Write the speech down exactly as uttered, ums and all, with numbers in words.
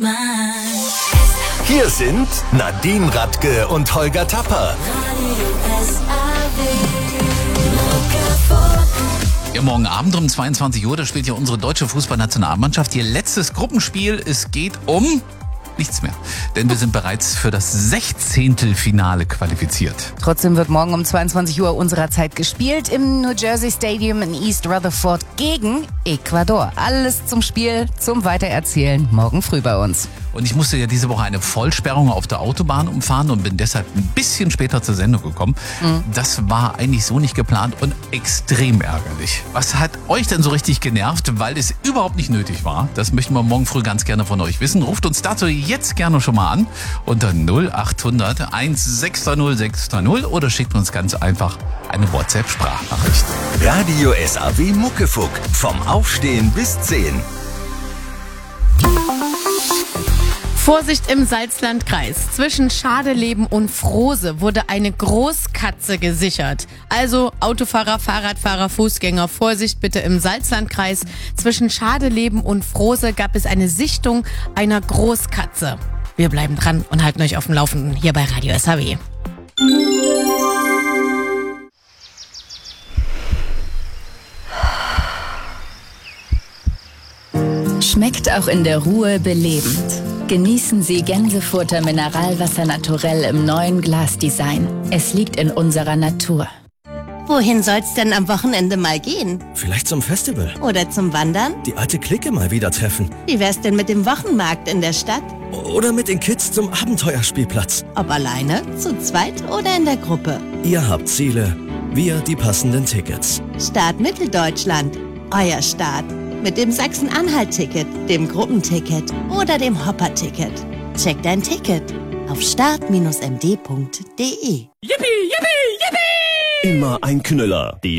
Hier sind Nadine Radke und Holger Tapper. Ja, morgen Abend um zweiundzwanzig Uhr, da spielt ja unsere deutsche Fußballnationalmannschaft ihr letztes Gruppenspiel. Es geht um nichts mehr, denn wir sind bereits für das Sechzehntelfinale qualifiziert. Trotzdem wird morgen um zweiundzwanzig Uhr unserer Zeit gespielt im New Jersey Stadium in East Rutherford gegen Ecuador. Alles zum Spiel, zum Weitererzählen morgen früh bei uns. Und ich musste ja diese Woche eine Vollsperrung auf der Autobahn umfahren und bin deshalb ein bisschen später zur Sendung gekommen. Mhm. Das war eigentlich so nicht geplant und extrem ärgerlich. Was hat euch denn so richtig genervt, weil es überhaupt nicht nötig war? Das möchten wir morgen früh ganz gerne von euch wissen. Ruft uns dazu jetzt gerne schon mal an unter null acht hundert sechzehn sechzehn oder schickt uns ganz einfach eine WhatsApp-Sprachnachricht. Radio S A W Muckefuck. Vom Aufstehen bis zehn. Vorsicht im Salzlandkreis. Zwischen Schadeleben und Frohse wurde eine Großkatze gesichert. Also Autofahrer, Fahrradfahrer, Fußgänger, Vorsicht bitte im Salzlandkreis. Zwischen Schadeleben und Frohse gab es eine Sichtung einer Großkatze. Wir bleiben dran und halten euch auf dem Laufenden hier bei Radio S H W. Schmeckt auch in der Ruhe belebend. Genießen Sie Gänsefurter Mineralwasser naturell im neuen Glasdesign. Es liegt in unserer Natur. Wohin soll's denn am Wochenende mal gehen? Vielleicht zum Festival. Oder zum Wandern? Die alte Clique mal wieder treffen. Wie wär's denn mit dem Wochenmarkt in der Stadt? Oder mit den Kids zum Abenteuerspielplatz. Ob alleine, zu zweit oder in der Gruppe? Ihr habt Ziele, wir die passenden Tickets. Start Mitteldeutschland. Euer Start. Mit dem Sachsen-Anhalt-Ticket, dem Gruppenticket oder dem Hopper-Ticket. Check dein Ticket auf start Bindestrich m d Punkt d e. Yippie, yippie, yippie! Immer ein Knüller. Die